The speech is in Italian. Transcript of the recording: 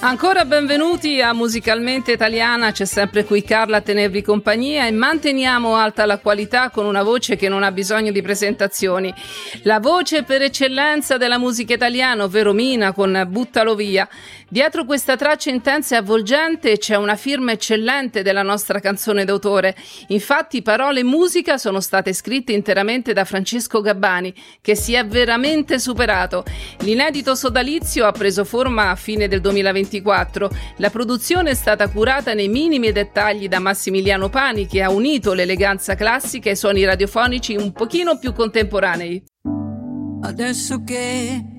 Ancora benvenuti a Musicalmente Italiana, c'è sempre qui Carla a tenervi compagnia e manteniamo alta la qualità con una voce che non ha bisogno di presentazioni. La voce per eccellenza della musica italiana, ovvero Mina con Buttalo Via. Dietro questa traccia intensa e avvolgente c'è una firma eccellente della nostra canzone d'autore. Infatti parole e musica sono state scritte interamente da Francesco Gabbani, che si è veramente superato. L'inedito sodalizio ha preso forma a fine del 2024. La produzione è stata curata nei minimi dettagli da Massimiliano Pani, che ha unito l'eleganza classica ai suoni radiofonici un pochino più contemporanei. Adesso che